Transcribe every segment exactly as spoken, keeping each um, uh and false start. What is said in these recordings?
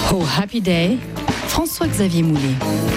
Oh Happy Day, François-Xavier Moulet.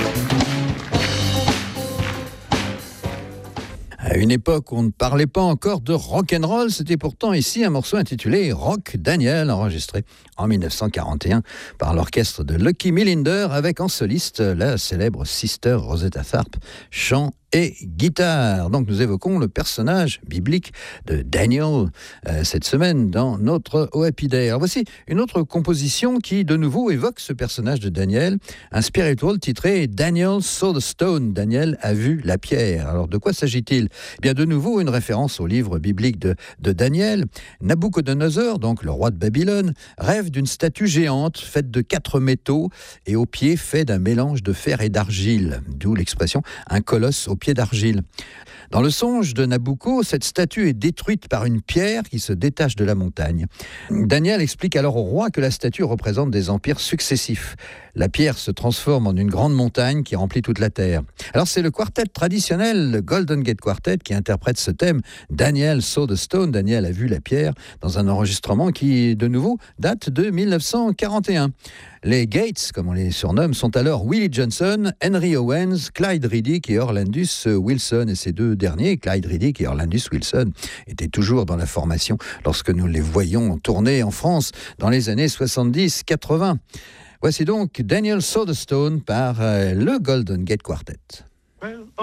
À une époque où on ne parlait pas encore de rock'n'roll, c'était pourtant ici un morceau intitulé Rock Daniel, enregistré en dix-neuf cent quarante et un par l'orchestre de Lucky Millinder avec en soliste la célèbre Sister Rosetta Tharpe, chant et guitare. Donc nous évoquons le personnage biblique de Daniel euh, cette semaine dans notre O Happy Day. Alors voici une autre composition qui de nouveau évoque ce personnage de Daniel, un spiritual titré Daniel saw the stone. Daniel a vu la pierre. Alors de quoi s'agit-il ? Eh bien de nouveau une référence au livre biblique de, de Daniel. Nabuchodonosor, donc le roi de Babylone, rêve d'une statue géante faite de quatre métaux et au pied fait d'un mélange de fer et d'argile, d'où l'expression un colosse au pied d'argile. Dans le songe de Nabucco, cette statue est détruite par une pierre qui se détache de la montagne. Daniel explique alors au roi que la statue représente des empires successifs. La pierre se transforme en une grande montagne qui remplit toute la terre. Alors c'est le quartet traditionnel, le Golden Gate Quartet, qui interprète ce thème. Daniel saw the stone, Daniel a vu la pierre, dans un enregistrement qui, de nouveau, date de dix-neuf cent quarante et un. Les Gates, comme on les surnomme, sont alors Willie Johnson, Henry Owens, Clyde Riddick et Orlandus Wilson. Et ces deux derniers, Clyde Riddick et Orlandus Wilson, étaient toujours dans la formation lorsque nous les voyions tourner en France dans les années soixante-dix quatre-vingts. Voici donc Daniel saw the stone par le Golden Gate Quartet.